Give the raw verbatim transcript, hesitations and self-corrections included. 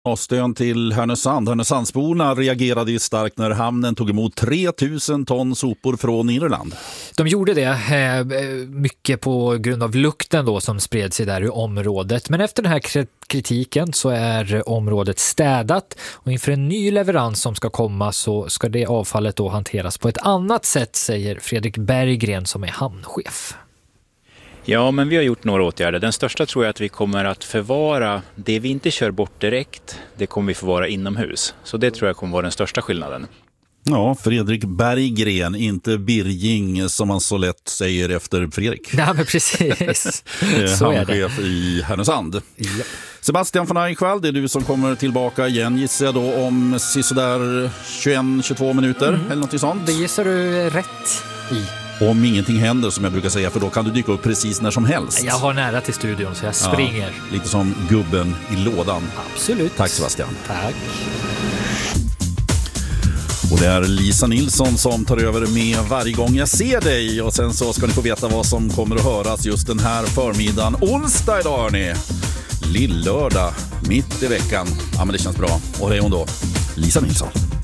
Avstön till Härnösand. Härnösandsborna reagerade ju starkt när hamnen tog emot tre tusen ton sopor från Irland. De gjorde det mycket på grund av lukten då som spred sig där i området. Men efter den här kritiken så är området städat och inför en ny leverans som ska komma så ska det avfallet då hanteras på ett annat sätt, säger Fredrik Berggren som är hamnchef. Ja, men vi har gjort några åtgärder. Den största tror jag att vi kommer att förvara det vi inte kör bort direkt, det kommer vi förvara inomhus. Så det tror jag kommer vara den största skillnaden. Ja, Fredrik Berggren, inte Birging som man så lätt säger efter Fredrik. Nej, men precis. Så är det. Hamnchef i Härnösand. Ja. Sebastian von Eichwald, det är du som kommer tillbaka igen, gissar jag då, om sådär tjugoett till tjugotvå minuter mm. eller något sånt. Det gissar du rätt i. Om ingenting händer, som jag brukar säga, för då kan du dyka upp precis när som helst. Jag har nära till studion så jag springer. Ja, lite som gubben i lådan. Absolut. Tack Sebastian. Tack. Och det är Lisa Nilsson som tar över med varje gång jag ser dig. Och sen så ska ni få veta vad som kommer att höras just den här förmiddagen. Onsdag idag, hörni. Lillördag, mitt i veckan. Ja, men det känns bra. Och det är hon då, Lisa Nilsson.